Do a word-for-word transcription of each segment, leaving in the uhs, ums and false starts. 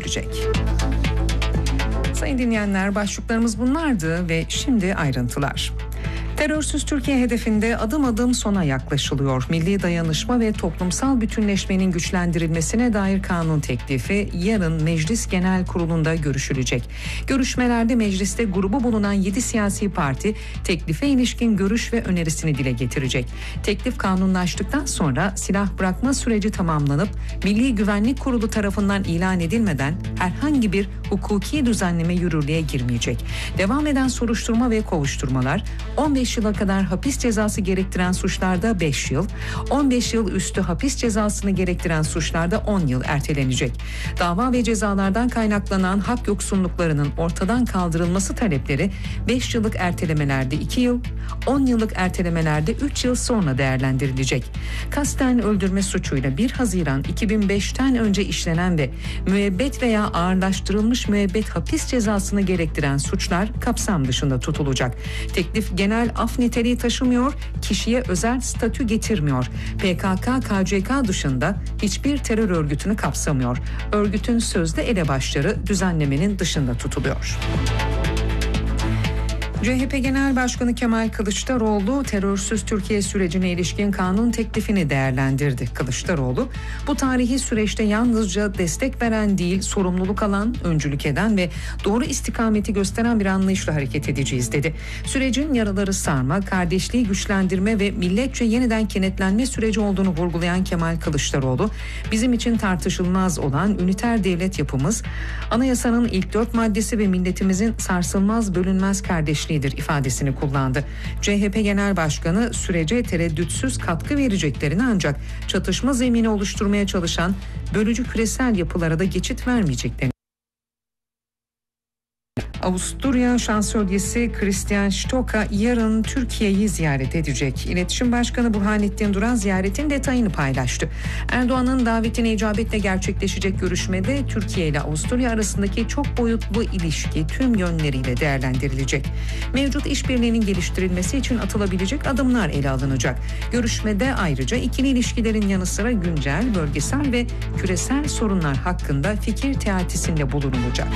görüşülecek. Sayın dinleyenler, başlıklarımız bunlardı ve şimdi ayrıntılar. Terörsüz Türkiye hedefinde adım adım sona yaklaşılıyor. Milli dayanışma ve toplumsal bütünleşmenin güçlendirilmesine dair kanun teklifi yarın Meclis Genel Kurulu'nda görüşülecek. Görüşmelerde mecliste grubu bulunan yedi siyasi parti teklife ilişkin görüş ve önerisini dile getirecek. Teklif kanunlaştıktan sonra silah bırakma süreci tamamlanıp Milli Güvenlik Kurulu tarafından ilan edilmeden herhangi bir hukuki düzenleme yürürlüğe girmeyecek. Devam eden soruşturma ve kovuşturmalar on beş yıla kadar hapis cezası gerektiren suçlarda beş yıl, on beş yıl üstü hapis cezasını gerektiren suçlarda on yıl ertelenecek. Dava ve cezalardan kaynaklanan hak yoksunluklarının ortadan kaldırılması talepleri beş yıllık ertelemelerde iki yıl, on yıllık ertelemelerde üç yıl sonra değerlendirilecek. Kasten öldürme suçuyla bir Haziran iki bin beşten önce işlenen ve müebbet veya ağırlaştırılmış müebbet hapis cezasını gerektiren suçlar kapsam dışında tutulacak. Teklif genel af niteliği taşımıyor, kişiye özel statü getirmiyor. P K K K C K dışında hiçbir terör örgütünü kapsamıyor. Örgütün sözde elebaşları düzenlemenin dışında tutuluyor. C H P Genel Başkanı Kemal Kılıçdaroğlu terörsüz Türkiye sürecine ilişkin kanun teklifini değerlendirdi. Kılıçdaroğlu, bu tarihi süreçte yalnızca destek veren değil, sorumluluk alan, öncülük eden ve doğru istikameti gösteren bir anlayışla hareket edeceğiz dedi. Sürecin yaraları sarma, kardeşliği güçlendirme ve milletçe yeniden kenetlenme süreci olduğunu vurgulayan Kemal Kılıçdaroğlu, bizim için tartışılmaz olan üniter devlet yapımız, anayasanın ilk dört maddesi ve milletimizin sarsılmaz bölünmez kardeşliği ifadesini kullandı. C H P Genel Başkanı sürece tereddütsüz katkı vereceklerini ancak çatışma zemini oluşturmaya çalışan bölücü küresel yapılara da geçit vermeyeceklerini. Avusturya Şansölyesi Christian Stoka yarın Türkiye'yi ziyaret edecek. İletişim Başkanı Burhanettin Duran ziyaretin detayını paylaştı. Erdoğan'ın davetine icabetle gerçekleşecek görüşmede Türkiye ile Avusturya arasındaki çok boyutlu ilişki tüm yönleriyle değerlendirilecek. Mevcut işbirliğinin geliştirilmesi için atılabilecek adımlar ele alınacak. Görüşmede ayrıca ikili ilişkilerin yanı sıra güncel, bölgesel ve küresel sorunlar hakkında fikir teatisinde bulunulacak.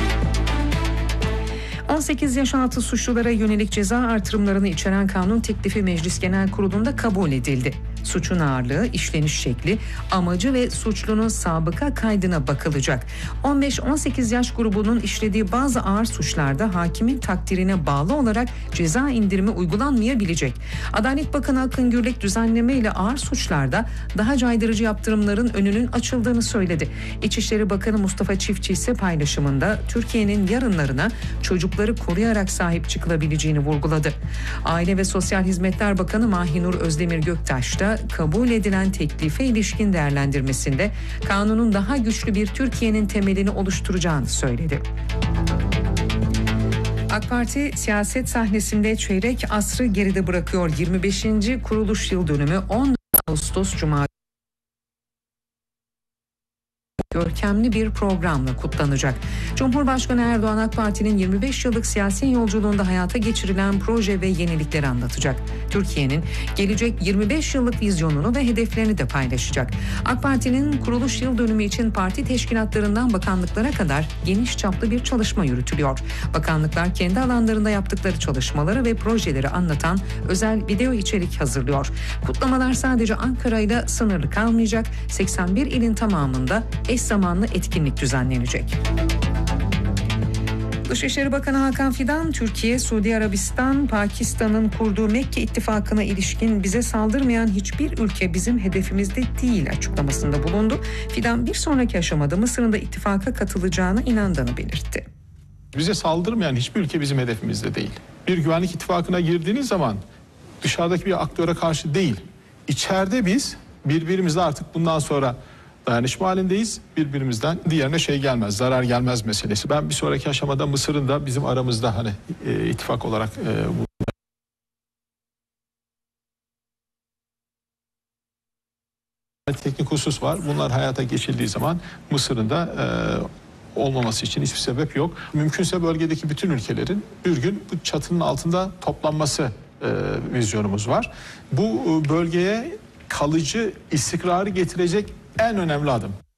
on sekiz yaş altı suçlulara yönelik ceza artırımlarını içeren kanun teklifi Meclis Genel Kurulu'nda kabul edildi. Suçun ağırlığı, işleniş şekli, amacı ve suçlunun sabıka kaydına bakılacak. on beş on sekiz yaş grubunun işlediği bazı ağır suçlarda hakimin takdirine bağlı olarak ceza indirimi uygulanmayabilecek. Adalet Bakanı Akın Gürlek düzenleme ile ağır suçlarda daha caydırıcı yaptırımların önünün açıldığını söyledi. İçişleri Bakanı Mustafa Çiftçi ise paylaşımında Türkiye'nin yarınlarına çocukları koruyarak sahip çıkılabileceğini vurguladı. Aile ve Sosyal Hizmetler Bakanı Mahinur Özdemir Göktaş da kabul edilen teklife ilişkin değerlendirmesinde kanunun daha güçlü bir Türkiye'nin temelini oluşturacağını söyledi. AK Parti siyaset sahnesinde çeyrek asrı geride bırakıyor. yirmi beşinci kuruluş yıl dönümü on Ağustos Cuma görkemli bir programla kutlanacak. Cumhurbaşkanı Erdoğan AK Parti'nin yirmi beş yıllık siyasi yolculuğunda hayata geçirilen proje ve yenilikleri anlatacak. Türkiye'nin gelecek yirmi beş yıllık vizyonunu ve hedeflerini de paylaşacak. AK Parti'nin kuruluş yıl dönümü için parti teşkilatlarından bakanlıklara kadar geniş çaplı bir çalışma yürütülüyor. Bakanlıklar kendi alanlarında yaptıkları çalışmaları ve projeleri anlatan özel video içerik hazırlıyor. Kutlamalar sadece Ankara ile sınırlı kalmayacak. seksen bir ilin tamamında eş zamanlı etkinlik düzenlenecek. Dışişleri Bakanı Hakan Fidan, Türkiye, Suudi Arabistan, Pakistan'ın kurduğu Mekke ittifakına ilişkin bize saldırmayan hiçbir ülke bizim hedefimizde değil açıklamasında bulundu. Fidan bir sonraki aşamada Mısır'ın da ittifaka katılacağına inandığını belirtti. Bize saldırmayan hiçbir ülke bizim hedefimizde değil. Bir güvenlik ittifakına girdiğiniz zaman dışarıdaki bir aktöre karşı değil, içeride biz birbirimizle artık bundan sonra dayanışma halindeyiz. Birbirimizden diğerine şey gelmez, zarar gelmez meselesi. Ben bir sonraki aşamada Mısır'ın da bizim aramızda hani e, ittifak olarak e, bu teknik husus var. Bunlar hayata geçildiği zaman Mısır'ın da e, olmaması için hiçbir sebep yok. Mümkünse bölgedeki bütün ülkelerin bir gün bu çatının altında toplanması e, vizyonumuz var. Bu e, bölgeye kalıcı istikrarı getirecek en önemli adım.